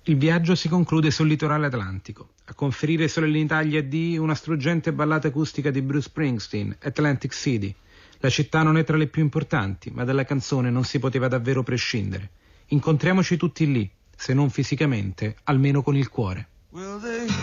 Il viaggio si conclude sul litorale atlantico. A conferire solennità agli addii una struggente ballata acustica di Bruce Springsteen, Atlantic City. La città non è tra le più importanti, ma dalla canzone non si poteva davvero prescindere. Incontriamoci tutti lì, se non fisicamente, almeno con il cuore.